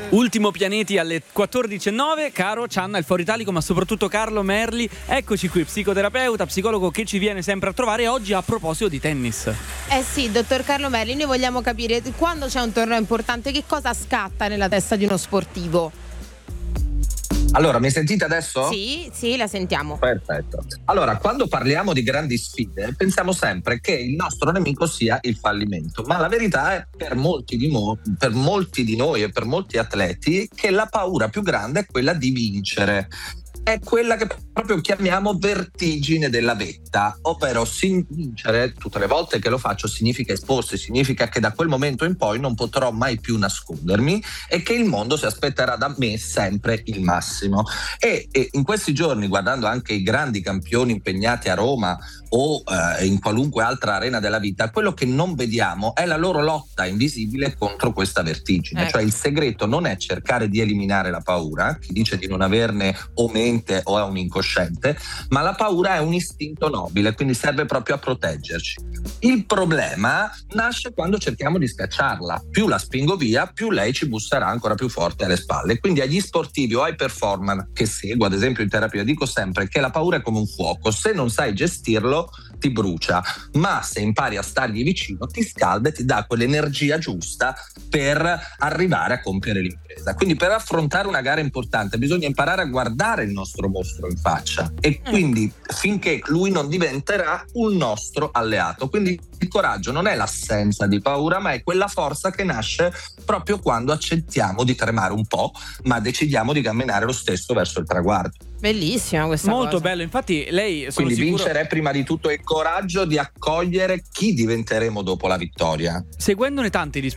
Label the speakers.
Speaker 1: Ultimo Pianeti alle 14.09. Caro, Cianna, il Foro Italico, ma soprattutto Carlo Merli, eccoci qui, psicoterapeuta, psicologo che ci viene sempre a trovare oggi a proposito di tennis.
Speaker 2: Eh sì, dottor Carlo Merli, noi vogliamo capire quando c'è un torneo importante che cosa scatta nella testa di uno sportivo.
Speaker 3: Allora, mi sentite adesso?
Speaker 2: Sì, la sentiamo.
Speaker 3: Perfetto. Allora, quando parliamo di grandi sfide, pensiamo sempre che il nostro nemico sia il fallimento, ma la verità è per molti di noi e per molti atleti che la paura più grande è quella di vincere. È quella che proprio chiamiamo vertigine della vetta, ovvero vincere tutte le volte che lo faccio significa esporsi, significa che da quel momento in poi non potrò mai più nascondermi e che il mondo si aspetterà da me sempre il massimo. E in questi giorni, guardando anche i grandi campioni impegnati a Roma o in qualunque altra arena della vita, quello che non vediamo è la loro lotta invisibile contro questa vertigine. Cioè il segreto non è cercare di eliminare la paura, chi dice di non averne o mente o è un incosciente, ma la paura è un istinto nobile, quindi serve proprio a proteggerci. Il problema nasce quando cerchiamo di scacciarla. Più la spingo via, più lei ci busserà ancora più forte alle spalle. Quindi agli sportivi o ai performer che seguo, ad esempio in terapia, dico sempre che la paura è come un fuoco: se non sai gestirlo ti brucia, ma se impari a stargli vicino ti scalda e ti dà quell'energia giusta per arrivare a compiere l'impresa. Quindi per affrontare una gara importante bisogna imparare a guardare il nostro mostro in faccia e quindi finché lui non diventerà un nostro alleato. Quindi il coraggio non è l'assenza di paura, ma è quella forza che nasce proprio quando accettiamo di tremare un po', ma decidiamo di camminare lo stesso verso il traguardo.
Speaker 2: Bellissima questa
Speaker 1: Molto
Speaker 2: cosa.
Speaker 1: bello, infatti lei, sono
Speaker 3: quindi
Speaker 1: sicuro,
Speaker 3: vincere è prima di tutto il coraggio di accogliere chi diventeremo dopo la vittoria.
Speaker 1: seguendone tanti di